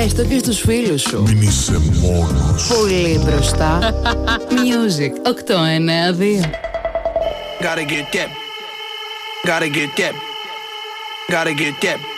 Πες το και στους φίλους σου. Μην είσαι μόνος. Πολύ μπροστά. Music 892. Gotta get that. Gotta get that. Gotta get that.